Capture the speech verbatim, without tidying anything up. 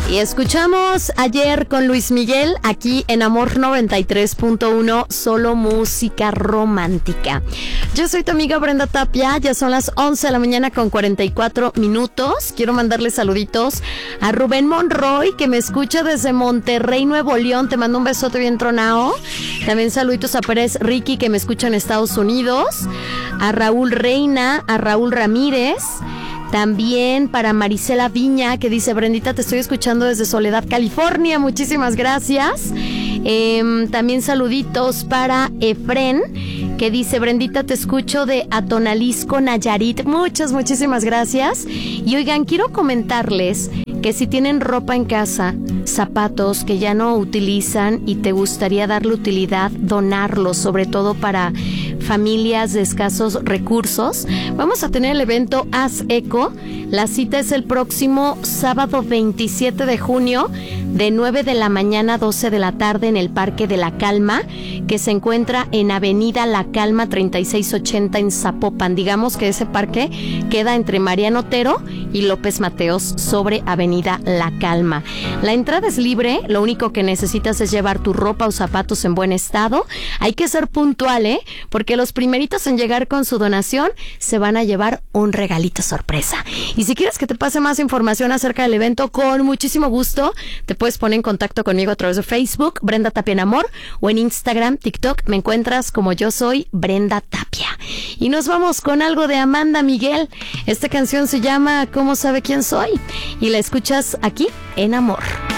Y escuchamos ayer con Luis Miguel aquí en Amor noventa y tres punto uno, solo música romántica. Yo soy tu amiga Brenda Tapia, ya son las once de la mañana con cuarenta y cuatro minutos. Quiero mandarle saluditos a Rubén Monroy, que me escucha desde Monterrey, Nuevo León. Te mando un besote bien tronado. También saluditos a Pérez Ricky, que me escucha en Estados Unidos. A Raúl Reina, a Raúl Ramírez. También para Marisela Viña, que dice: Brendita, te estoy escuchando desde Soledad, California. Muchísimas gracias. Eh, también saluditos para Efren, que dice: Brendita, te escucho de Atonalisco, Nayarit. Muchas, muchísimas gracias. Y oigan, quiero comentarles que si tienen ropa en casa, zapatos que ya no utilizan y te gustaría darle utilidad, donarlos, sobre todo para familias de escasos recursos, vamos a tener el evento Haz Eco. La cita es el próximo sábado veintisiete de junio, de nueve de la mañana a doce de la tarde, en el Parque de la Calma, que se encuentra en Avenida La Calma treinta y seis ochenta en Zapopan. Digamos que ese parque queda entre Mariano Otero y López Mateos, sobre Avenida La Calma. La entrada es libre, lo único que necesitas es llevar tu ropa o zapatos en buen estado. Hay que ser puntual, ¿eh? Porque los primeritos en llegar con su donación se van a llevar un regalito sorpresa. Y si quieres que te pase más información acerca del evento, con muchísimo gusto te puedes poner en contacto conmigo a través de Facebook, Brenda Tapia en Amor, o en Instagram, TikTok, me encuentras como Yo Soy Brenda Tapia. Y nos vamos con algo de Amanda Miguel. Esta canción se llama ¿Cómo sabe quién soy? Y la escuchas aquí en Amor.